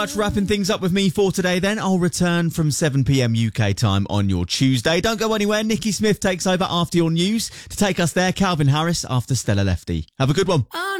Much wrapping things up with me for today then. I'll return from 7 p.m. UK time on your Tuesday. Don't go anywhere. Nikki Smith takes over after your news. To take us there, Calvin Harris after Stella Lefty. Have a good one.